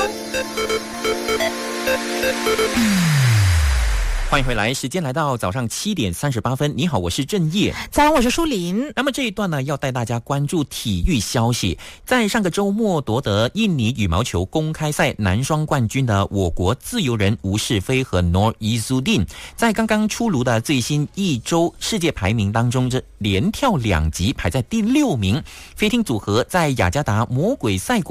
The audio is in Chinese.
欢迎回来，时间来到早上7点38分。你好，我是郑业。 早安，我是舒琳。 那么这一段呢，要带大家关注体育消息。在上个周末夺得印尼羽毛球公开赛男双冠军的我国自由人吴世飞和 Nur Izzuddin， 在刚刚出炉的最新一周世界排名当中，这连跳2级排在第6名。飞艇组合在雅加达魔鬼赛